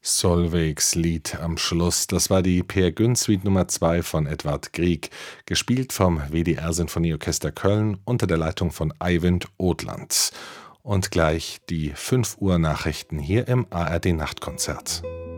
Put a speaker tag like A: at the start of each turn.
A: Solveigs Lied am Schluss, das war die Peer Gynt Suite Nummer 2 von Edvard Grieg, gespielt vom WDR Sinfonieorchester Köln unter der Leitung von Eivind Odland. Und gleich die 5 Uhr Nachrichten hier im ARD Nachtkonzert.